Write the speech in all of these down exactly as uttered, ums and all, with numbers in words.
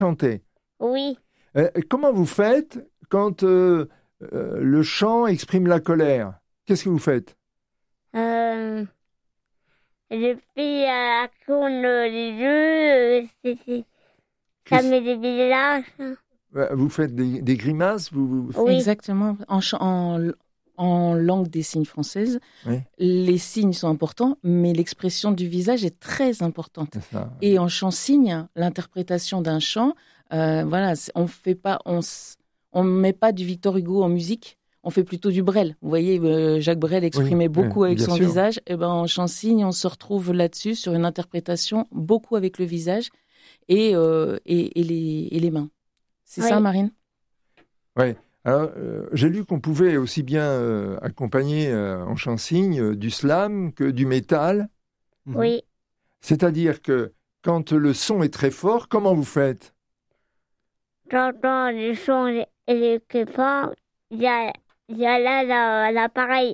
chanter. Oui. Euh, comment vous faites quand euh, euh, le chant exprime la colère? Qu'est-ce que vous faites? Euh, je fais euh, comme les jeux, euh, c'est, c'est, ça met des visages. Vous faites des, des grimaces vous, vous... Oui. Exactement. En, ch- en, en langue des signes française, Oui. les signes sont importants, mais l'expression du visage est très importante. C'est ça. Et en chant-signe, l'interprétation d'un chant, euh, voilà, c'est- on fait pas, on, s- on met pas du Victor Hugo en musique. On fait plutôt du Brel. Vous voyez, euh, Jacques Brel exprimait Oui, beaucoup oui, avec bien son sûr. visage. Et ben, en chant-signe, on se retrouve là-dessus sur une interprétation beaucoup avec le visage et, euh, et, et, les, et les mains. C'est Oui. ça, Marine? Oui. Alors, euh, j'ai lu qu'on pouvait aussi bien euh, accompagner euh, en chant-signe euh, du slam que du métal. Oui. C'est-à-dire que quand le son est très fort, comment vous faites? J'entends le son et les équipements. Il y a, il y a là la- l'appareil.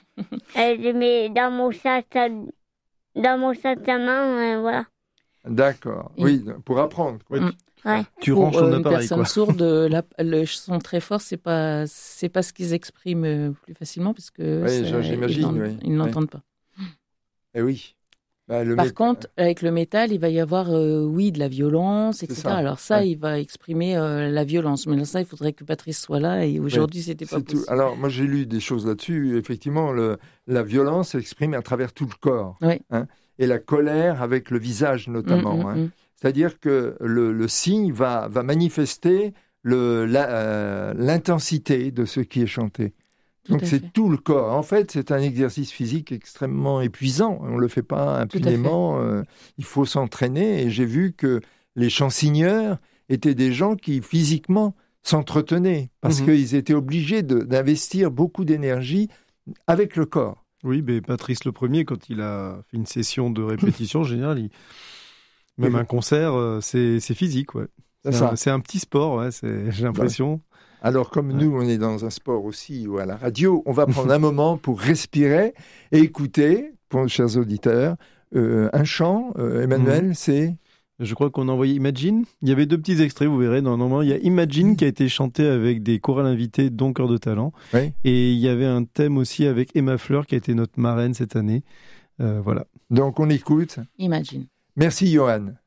Et je mets dans mon sac à, dans mon sac à main, euh, voilà. D'accord. Et- Oui, pour apprendre. quoi. Mm. Ouais. Tu Pour ranges ton euh, une appareil, personne quoi. sourde, la- le son très fort, c'est pas, c'est pas ce qu'ils expriment euh, plus facilement parce que Oui, ça- je- j'imagine, ils n'en- oui. ils n'entendent pas. Eh oui. Bah, le Par mét- contre, avec le métal, il va y avoir, euh, oui, de la violence, et cetera. ça, Alors ça, ouais. il va exprimer euh, la violence. Mais là, ça, il faudrait que Patrice soit là. Et aujourd'hui, c'était pas c'est tout. possible. Alors, moi, j'ai lu des choses là-dessus. Effectivement, le, la violence s'exprime à travers tout le corps. Oui. Hein, et la colère avec le visage, notamment. Mm, mm, hein. mm. C'est-à-dire que le, le signe va, va manifester le, la, euh, l'intensité de ce qui est chanté. Tout Donc, à c'est fait. tout le corps. En fait, c'est un exercice physique extrêmement épuisant. On ne le fait pas à impunément. euh, il faut s'entraîner. Et j'ai vu que les chansinieurs étaient des gens qui, physiquement, s'entretenaient parce Mhm. qu'ils étaient obligés de- d'investir beaucoup d'énergie avec le corps. Oui, mais Patrice le Premier, quand il a fait une session de répétition, en général, il... même Oui. un concert, euh, c'est, c'est physique, ouais. C'est C'est ça. un, c'est un petit sport, ouais, c'est... j'ai l'impression. Alors, comme Ouais. nous, on est dans un sport aussi ou à la radio, on va prendre un moment pour respirer et écouter, pour nos chers auditeurs, euh, un chant. Euh, Emmanuel, c'est... Je crois qu'on a envoyé Imagine. Il y avait deux petits extraits, vous verrez. Dans, normalement, il y a Imagine qui a été chanté avec des chorales invités, dont Cœur de Talent. Oui. Et il y avait un thème aussi avec Emma Fleur, qui a été notre marraine cette année. Euh, voilà. Donc, on écoute. Imagine. Merci, Johan.